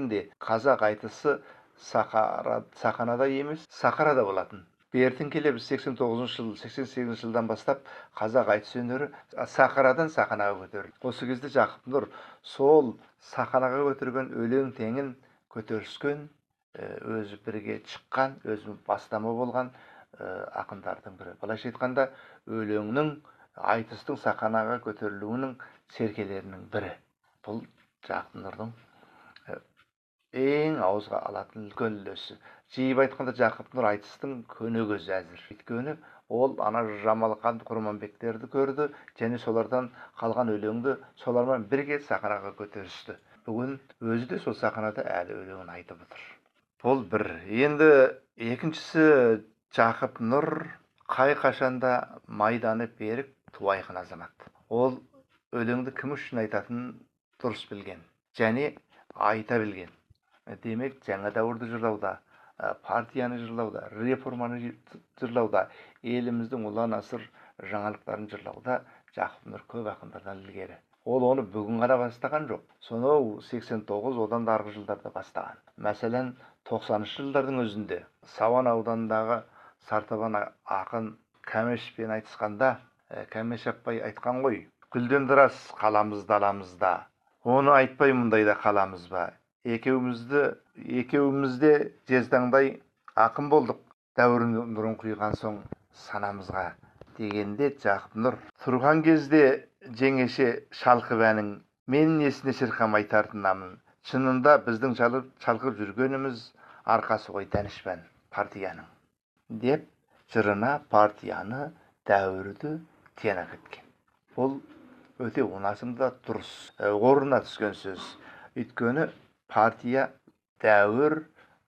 дегенде қазақ айтысы саханада емес, сахарада болатын. Бертін келе біз 89 жыл, 88 жылдан бастап қазақ айтыс өнері сахарадан саханаға көтерілді. Осы кезде Жақып Нұр сол саханаға көтерген өлең теңін көтеріскен, өзі бірге шыққан, өзі бастама болған ақындардың бірі. Былайша айтқанда өлеңнің, айтыстың саханаға көтерілуінің серкелерінің бірі. Бұл Жақып Нұрдың ең ауызға алатын үлкен үлесі. Жиып айтқанда Жақып Нұр айтыстың көнегөзі әзір. Өйткені ол ана Жамалқан Құрманбектерді көрді, және солардан қалған өлеңді солармен бірге саханаға көтерісті. Бүгін өзі де сол саханада әлі өлеңін айтып отыр. Бұл бір. Енді екіншісі, Жақып Нұр қай қашанда майданы берік туайқын азамат. Ол өлеңді кім үшін айтатынын дұрыс білген және айта білген. Демек, жаңа дәуірді жырлауда, партияны жырлауда, реформаны жырлауда, еліміздің ұлан асыр жаңалықтарын жырлауда Жақып Нұр көп ақындардан ілгері. Ол оны бүгін ғана бастаған жоқ. Сонау 89, одан да арғы жылдарда бастаған. Мәселен, 90-шы жылдардың өзінде Сауан ауданындағы Сартабан ақын Кәмешпен айтысқанда, Кәмеш апай айтқан ғой: "Гүлден рас қаламыз даламызда, оны айтпай мұндайда қаламыз ба? Екеумізде жездаңдай ақын болдық, дәуір нұрын құйған соң санамызға" дегенде Жақып Нұр: "Тұрған кезде жеңеше шалқып әнің, мен несіне шырқамай тартынамын. Шынында біздің шалқып жүргеніміз арқасы ғой Дәнішпан партияның" деп жырына партияны, дәуірді тияна кеткен. Бұл өте онасында дұрыс, орнына түскен сөз. Өйткені партия, дәуір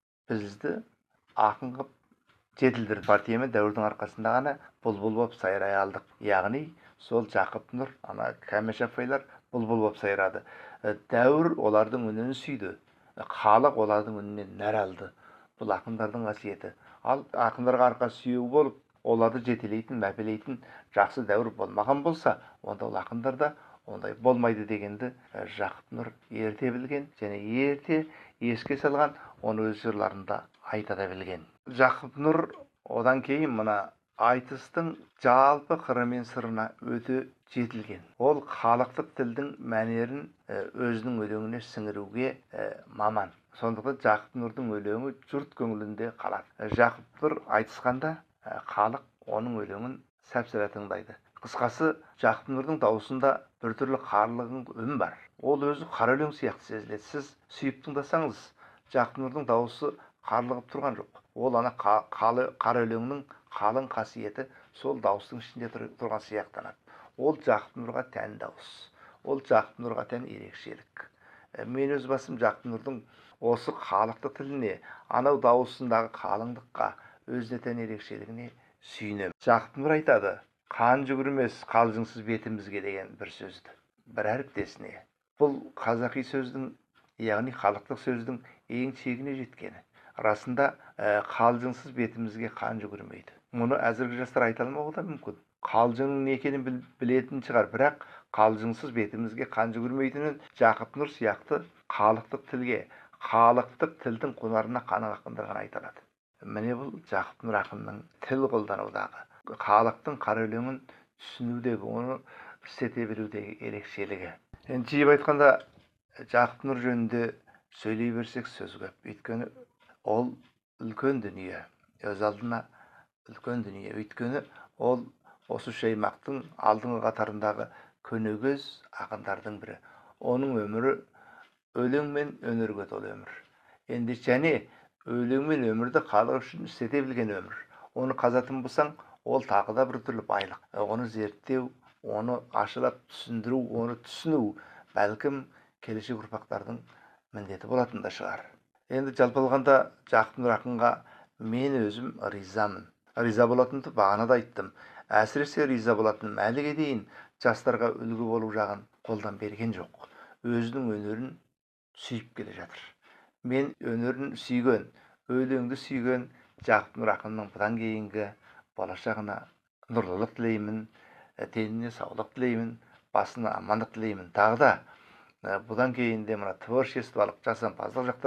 бізді ақын қып жетілдірді. Партия мен дәуірдің арқасында ғана бұлбұл боп сайрай алдық. Яғни сол Жақып Нұр, ана Кәмеш апайлар бұлбұл боп сайрады. Дәуір олардың үнін сүйді, халық олардың үнінен нәр алды. Бұл ақындардың қасиеті. Ал ақындарға арқа сүйеу болып, оларды жетелейтін, мәпелейтін жақсы дәуір болмаған болса, онда ол ақындарда ондай болмайды дегенді Жақып Нұр ерте білген және ерте еске салған, оны өз жырларында айта да білген. Жақып Нұр одан кейін мына айтыстың жалпы қыры мен сырына өте жетілген. Ол халықтық тілдің мәнерін өзінің өлеңіне сіңіруге маман. Сондықтан Жақып Нұрдың өлеңі жұрт көңілінде қалады. Жақып Нұр айтысқанда халық оның өлеңін сәпсәлі тыңдайды. Қысқасы, Жақып Нұрдың даусында біртүрлі қарлығын үн бар. Ол өзі қара өлең сияқты сезіледі. Сіз сүйіп тыңдасаңыз, Жақып Нұрдың дауысы қарлығып тұрған жоқ. Ол ана қара өлеңнің қалың қасиеті сол дауыстың ішінде тұрған сияқтанады. Ол Жақып Нұрға тән дауыс. Ол Жақып Нұрға тән ерекшелік. Мен өз басым Жақып Нұрдың осы халықтық тіліне, анау дауысындағы қалыңдыққа, өзіне тән ерекшелігіне сүйінемін. Жақып Нұр айтады: "Қан жүгірмес қалжыңсыз бетімізге" деген бір сөзді, бір әріптесіне. Бұл қазақи сөздің, яғни халықтық сөздің ең шегіне жеткені. Расында қалжыңсыз бетімізге қан жүгірмейді. Мұны әзіргі жастар айта алмауы да мүмкін. Қалжыңның не екенін білетін шығар, бірақ қалжыңсыз бетімізге қан жүгірмейтінін Жақып Нұр сияқты халықтық тілге, халықтық тілдің қонарына қаны ақындар ғана айта алады. Міне бұл Жақып Нұр ақынның тіл қолданудағы, халықтың қара өлеңін түсінудегі, оны істете білудегі ерекшелігі. Енді жиып айтқанда Жақып Нұр жөнінде сөйлей берсек сөз көп. Өйткені ол үлкен дүние, өз алдына үлкен дүние. Өйткені ол осы үш аймақтың алдыңғы қатарындағы көнегөз ақындардың бірі. Оның өмірі өлең мен өнерге толы өмір. Енді және өлең мен өмірді халық үшін істете білген өмір. Оны қазатын болсаң, ол тағы да біртүрлі байлық. Оны зерттеу, оны ашылап түсіндіру, оны түсіну бәлкім келешек ұрпақтардың міндеті болатын да шығар. Енді жалпы алғанда Жақып Нұр ақынға мен өзім ризамын. Риза болатынымды бағана да айттым. Әсіресе риза болатыным әліге дейін жастарға үлгі болу жағын қолдан берген жоқ. Өзінің өнерін сүйіп келе жатыр. Мен өнерін сүйген, өлеңді сүйген Жақып Нұр ақынның бұдан кейінгі болашағына нұрлылық тілеймін, деніне саулық тілеймін, басына амандық тілеймін. Тағы да бұдан кейін де мына творчестволық, жасампаздық жақтар